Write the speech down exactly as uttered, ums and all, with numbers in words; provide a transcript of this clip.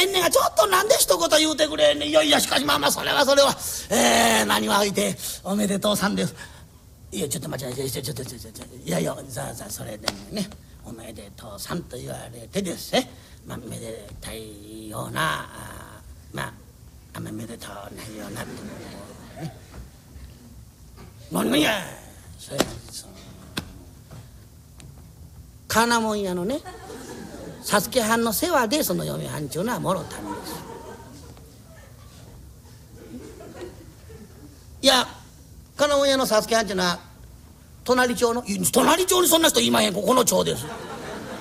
えんねんがちょっとなんで一言言うてくれんねん。いやいやしかしまあまあそれはそれはえー、何は置いておめでとうさんです。いやちょっと待ちなさいちょっとちょっとちょっといやいやさあさあそれでねおめでとうさんと言われてですねまあめでたいようなあまああんまめでたないようなってね何がやそれその金物屋のね佐助藩の世話でその嫁はんちゅうのはもろたんです。いや金物屋の佐助藩ちゅうのは隣町の隣町にそんな人いまへんここの町です。